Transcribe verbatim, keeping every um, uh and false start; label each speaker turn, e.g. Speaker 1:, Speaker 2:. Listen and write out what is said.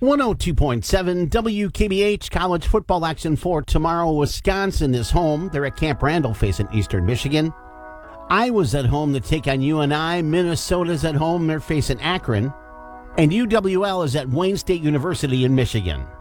Speaker 1: one oh two point seven W K B H college football action for tomorrow. Wisconsin is home. They're at Camp Randall facing Eastern Michigan. Iowa's at home to take on U N I. Minnesota's at home. They're facing Akron. And U W L is at Wayne State University in Michigan.